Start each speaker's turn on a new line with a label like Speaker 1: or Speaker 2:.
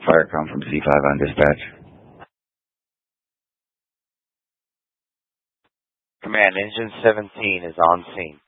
Speaker 1: Firecom from C5 on dispatch.
Speaker 2: Command, Engine 17 is on scene.